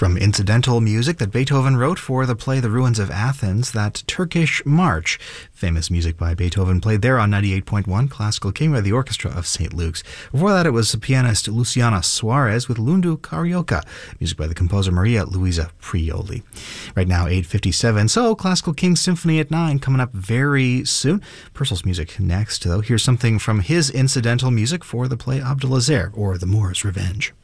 From incidental music that Beethoven wrote for the play The Ruins of Athens, that Turkish March, famous music by Beethoven, played there on 98.1 Classical King by the Orchestra of St. Luke's. Before that, it was pianist Luciana Suarez with Lundu Carioca, music by the composer Maria Luisa Prioli. Right now, 8:57, so Classical King Symphony at 9 coming up very soon. Purcell's music next, though. Here's something from his incidental music for the play Abdelaziz, or The Moor's Revenge.